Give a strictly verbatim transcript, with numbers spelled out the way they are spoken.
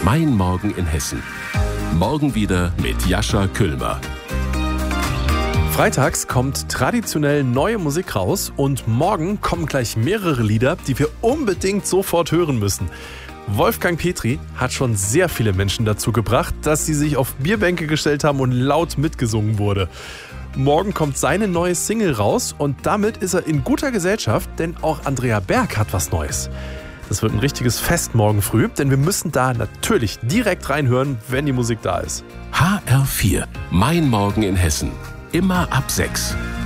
Mein Morgen in Hessen. Morgen wieder mit Jascha Küllmer. Freitags kommt traditionell neue Musik raus und morgen kommen gleich mehrere Lieder, die wir unbedingt sofort hören müssen. Wolfgang Petri hat schon sehr viele Menschen dazu gebracht, dass sie sich auf Bierbänke gestellt haben und laut mitgesungen wurde. Morgen kommt seine neue Single raus und damit ist er in guter Gesellschaft, denn auch Andrea Berg hat was Neues. Das wird ein richtiges Fest morgen früh, denn wir müssen da natürlich direkt reinhören, wenn die Musik da ist. H R vier. Mein Morgen in Hessen. Immer ab sechs.